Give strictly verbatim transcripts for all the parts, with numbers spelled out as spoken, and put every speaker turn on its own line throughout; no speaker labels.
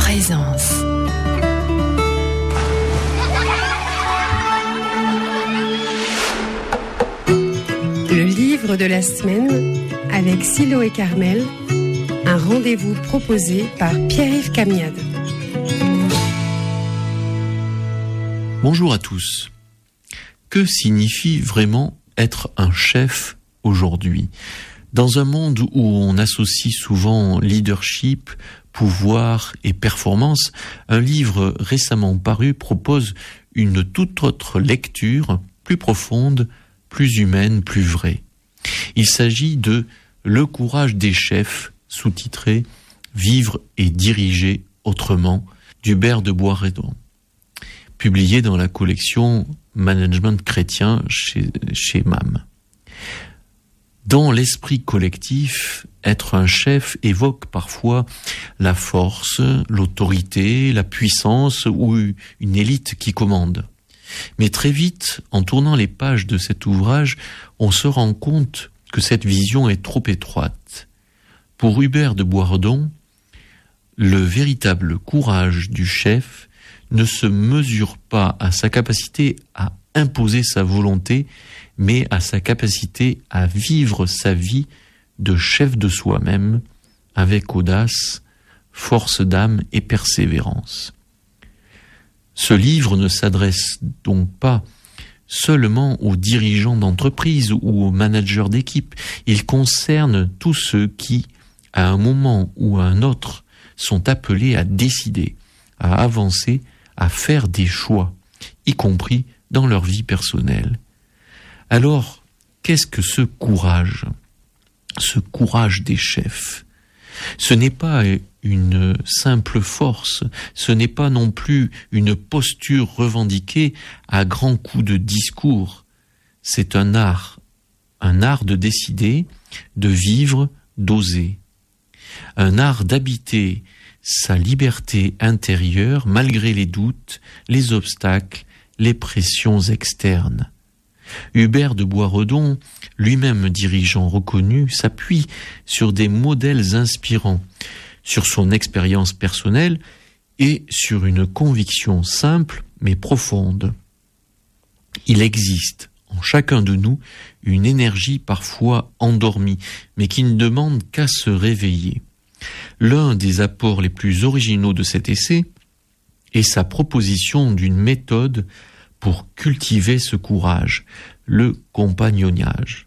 présence. Le livre de la semaine avec Silo et Carmel, un rendez-vous proposé par Pierre-Yves Camiade.
Bonjour à tous. Que signifie vraiment être un chef aujourd'hui ? Dans un monde où on associe souvent leadership, pouvoir et performance, un livre récemment paru propose une toute autre lecture, plus profonde, plus humaine, plus vraie. Il s'agit de « Le courage des chefs », sous-titré « Vivre et diriger autrement » d'Hubert de Boisredon, publié dans la collection Management chrétien chez, chez M A M. Dans l'esprit collectif, être un chef évoque parfois la force, l'autorité, la puissance ou une élite qui commande. Mais très vite, en tournant les pages de cet ouvrage, on se rend compte que cette vision est trop étroite. Pour Hubert de Boisredon, le véritable courage du chef ne se mesure pas à sa capacité à imposer sa volonté, mais à sa capacité à vivre sa vie de chef de soi-même avec audace, force d'âme et persévérance. Ce livre ne s'adresse donc pas seulement aux dirigeants d'entreprise ou aux managers d'équipe. Il concerne tous ceux qui, à un moment ou à un autre, sont appelés à décider, à avancer, à faire des choix, y compris dans leur vie personnelle. Alors, qu'est-ce que ce courage ? Ce courage des chefs ? Ce n'est pas une simple force, ce n'est pas non plus une posture revendiquée à grands coups de discours. C'est un art, un art de décider, de vivre, d'oser. Un art d'habiter sa liberté intérieure malgré les doutes, les obstacles, les pressions externes. Hubert de Boisredon, lui-même dirigeant reconnu, s'appuie sur des modèles inspirants, sur son expérience personnelle et sur une conviction simple mais profonde. Il existe en chacun de nous une énergie parfois endormie, mais qui ne demande qu'à se réveiller. L'un des apports les plus originaux de cet essai est sa proposition d'une méthode pour cultiver ce courage, le compagnonnage.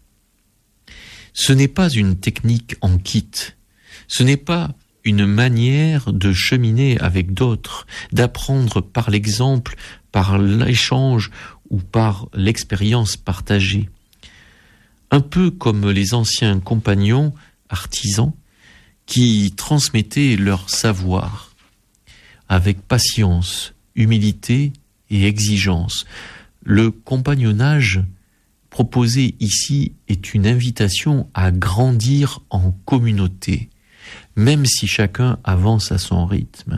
Ce n'est pas une technique en kit, ce n'est pas une manière de cheminer avec d'autres, d'apprendre par l'exemple, par l'échange ou par l'expérience partagée. Un peu comme les anciens compagnons artisans qui transmettaient leur savoir avec patience, humilité et exigence. Le compagnonnage proposé ici est une invitation à grandir en communauté, même si chacun avance à son rythme.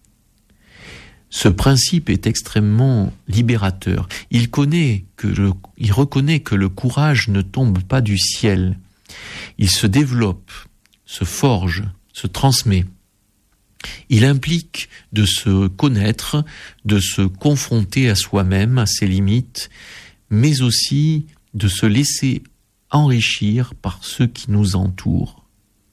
Ce principe est extrêmement libérateur. Il connaît que le, il reconnaît que le courage ne tombe pas du ciel. Il se développe, se forge, se transmet. Il implique de se connaître, de se confronter à soi-même, à ses limites, mais aussi de se laisser enrichir par ceux qui nous entourent.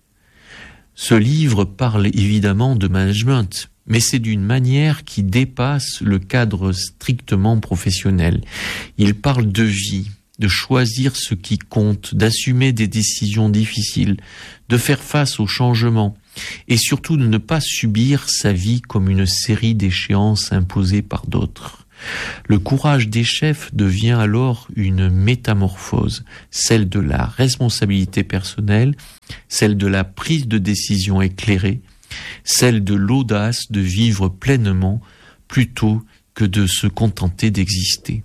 Ce livre parle évidemment de management, mais c'est d'une manière qui dépasse le cadre strictement professionnel. Il parle de vie, de choisir ce qui compte, d'assumer des décisions difficiles, de faire face aux changements, et surtout de ne pas subir sa vie comme une série d'échéances imposées par d'autres. Le courage des chefs devient alors une métamorphose, celle de la responsabilité personnelle, celle de la prise de décision éclairée, celle de l'audace de vivre pleinement plutôt que de se contenter d'exister.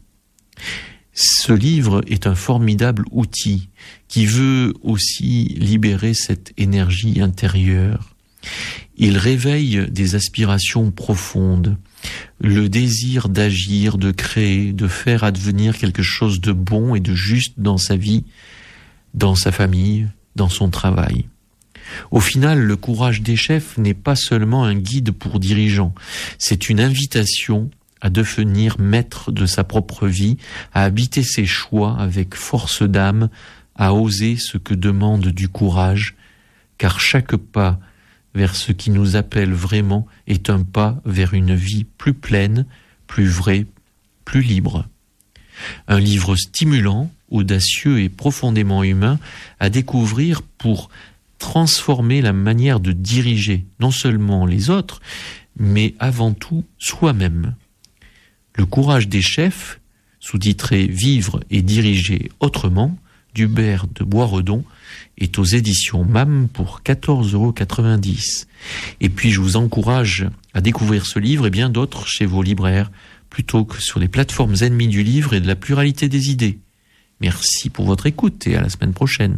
Ce livre est un formidable outil qui veut aussi libérer cette énergie intérieure. Il réveille des aspirations profondes, le désir d'agir, de créer, de faire advenir quelque chose de bon et de juste dans sa vie, dans sa famille, dans son travail. Au final, le courage des chefs n'est pas seulement un guide pour dirigeants, c'est une invitation à devenir maître de sa propre vie, à habiter ses choix avec force d'âme, à oser ce que demande du courage, car chaque pas vers ce qui nous appelle vraiment est un pas vers une vie plus pleine, plus vraie, plus libre. Un livre stimulant, audacieux et profondément humain à découvrir pour transformer la manière de diriger non seulement les autres, mais avant tout soi-même. Le courage des chefs, sous-titré « Vivre et diriger autrement » d'Hubert de Boisredon, est aux éditions M A M pour quatorze euros quatre-vingt-dix. Et puis je vous encourage à découvrir ce livre et bien d'autres chez vos libraires, plutôt que sur les plateformes ennemies du livre et de la pluralité des idées. Merci pour votre écoute et à la semaine prochaine.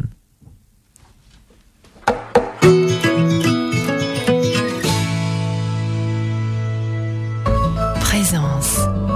Présence.